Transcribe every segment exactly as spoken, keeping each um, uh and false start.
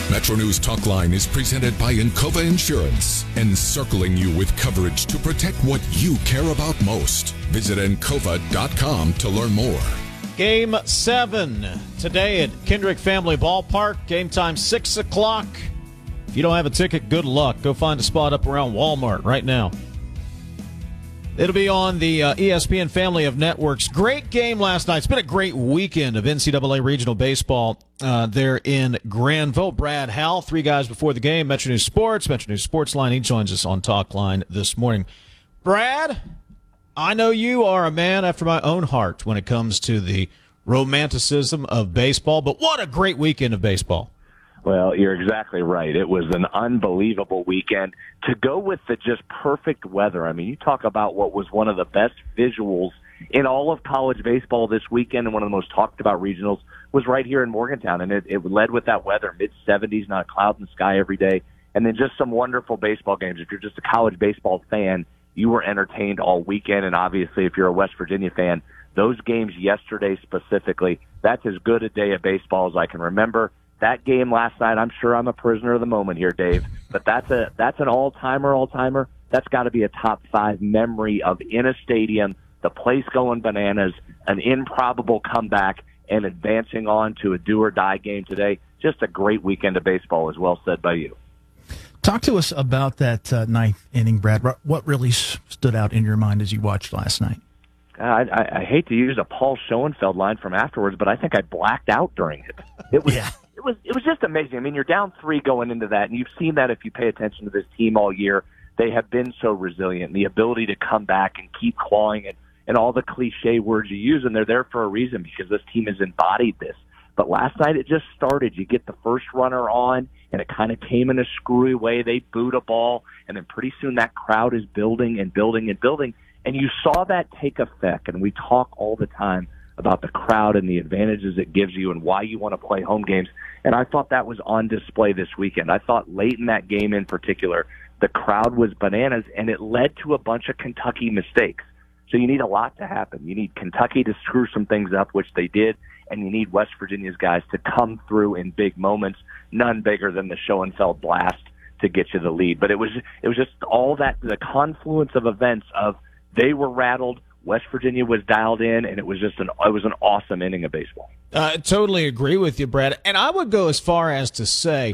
Metro News Talkline is presented by Encova Insurance, encircling you with coverage to protect what you care about most. Visit encova dot com to learn more. Game seven today at Kendrick Family Ballpark. Game time six o'clock. If you don't have a ticket, good luck. Go find a spot up around Walmart right now. It'll be on the uh, E S P N family of networks. Great game last night. It's been a great weekend of N C double A regional baseball uh, there in Granville. Brad Howell, three guys before the game. Metro News Sports, Metro News Sports Line. He joins us on Talk Line this morning. Brad, I know you are a man after my own heart when it comes to the romanticism of baseball, but what a great weekend of baseball. Well, you're exactly right. It was an unbelievable weekend. To go with the just perfect weather, I mean, you talk about what was one of the best visuals in all of college baseball this weekend, and one of the most talked about regionals was right here in Morgantown, and it, it led with that weather, mid seventies, not a cloud in the sky every day, and then just some wonderful baseball games. If you're just a college baseball fan, you were entertained all weekend, and obviously if you're a West Virginia fan, those games yesterday specifically, that's as good a day of baseball as I can remember. That game last night, I'm sure I'm a prisoner of the moment here, Dave, but that's a that's an all-timer, all-timer. That's got to be a top five memory of in a stadium, the place going bananas, an improbable comeback, and advancing on to a do-or-die game today. Just a great weekend of baseball, as well said by you. Talk to us about that uh, ninth inning, Brad. What really stood out in your mind as you watched last night? I, I, I hate to use a Paul Schoenfeld line from afterwards, but I think I blacked out during it. It was yeah. it was it was just amazing. I mean, you're down three going into that, and you've seen that if you pay attention to this team all year. They have been so resilient. The ability to come back and keep clawing and, and all the cliche words you use, and they're there for a reason because this team has embodied this. But last night it just started. You get the first runner on, and it kind of came in a screwy way. They boot a ball, and then pretty soon that crowd is building and building and building. And you saw that take effect, and we talk all the time about the crowd and the advantages it gives you and why you want to play home games. And I thought that was on display this weekend. I thought late in that game in particular, the crowd was bananas, and it led to a bunch of Kentucky mistakes. So you need a lot to happen. You need Kentucky to screw some things up, which they did, and you need West Virginia's guys to come through in big moments, none bigger than the Schoenfeld blast to get you the lead. But it was it was just all that, the confluence of events of they were rattled, West Virginia was dialed in, and it was just an it was an awesome inning of baseball. I totally agree with you, Brad. And I would go as far as to say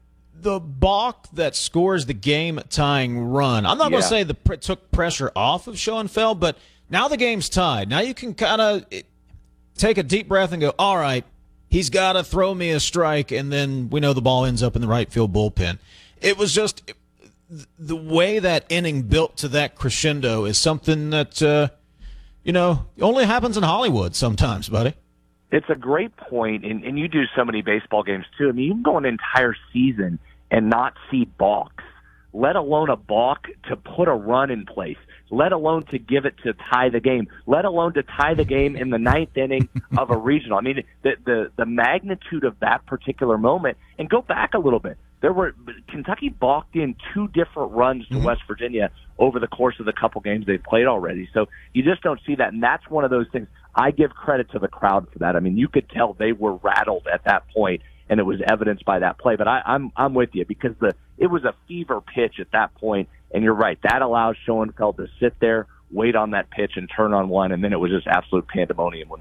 the balk that scores the game-tying run, I'm not yeah. going to say the pr- took pressure off of Schoenfeld, but now the game's tied. Now you can kind of take a deep breath and go, all right, he's got to throw me a strike, and then we know the ball ends up in the right field bullpen. It was just the way that inning built to that crescendo is something that, uh, you know, only happens in Hollywood sometimes, buddy. It's a great point, and, and you do so many baseball games, too. I mean, you can go an entire season and not see balks, let alone a balk to put a run in place, let alone to give it to tie the game, let alone to tie the game in the ninth inning of a regional. I mean, the, the, the magnitude of that particular moment, and go back a little bit. There were Kentucky balked in two different runs to mm-hmm. West Virginia over the course of the couple games they've played already. So you just don't see that, and that's one of those things. I give credit to the crowd for that. I mean, you could tell they were rattled at that point, and it was evidenced by that play. But I, I'm I'm with you because the it was a fever pitch at that point, and you're right. That allows Schoenfeld to sit there, wait on that pitch, and turn on one, and then it was just absolute pandemonium when